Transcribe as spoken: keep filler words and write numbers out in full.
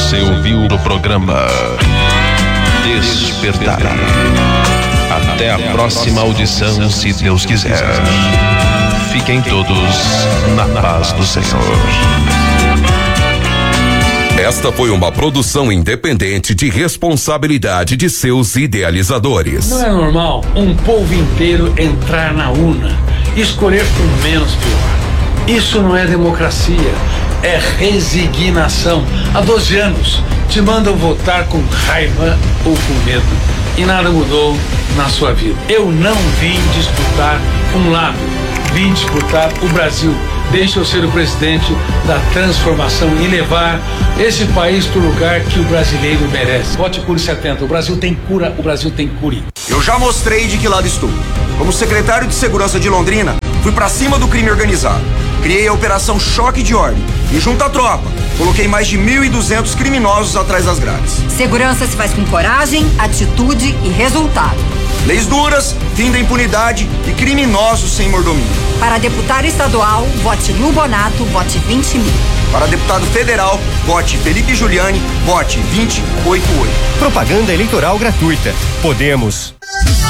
Você ouviu no programa Despertar. Até a próxima audição, se Deus quiser. Fiquem todos na paz do Senhor. Esta foi uma produção independente de responsabilidade de seus idealizadores. Não é normal um povo inteiro entrar na urna e escolher por menos pior. Isso não é democracia, é resignação. Há doze anos te mandam votar com raiva ou com medo e nada mudou na sua vida. Eu não vim disputar um lado, vim disputar o Brasil. Deixa eu ser o presidente da transformação e levar esse país para o lugar que o brasileiro merece. Vote Cure setenta. O Brasil tem cura, o Brasil tem cure. Eu já mostrei de que lado estou. Como secretário de Segurança de Londrina, fui para cima do crime organizado. Criei a Operação Choque de Ordem e, junto à tropa, coloquei mais de mil e duzentos criminosos atrás das grades. Segurança se faz com coragem, atitude e resultado. Leis duras, fim da impunidade e criminosos sem mordomia. Para deputado estadual, vote Lu Bonato, vote vinte mil. Para deputado federal, vote Felipe Giuliani, vote vinte e oito oito. Propaganda eleitoral gratuita. Podemos.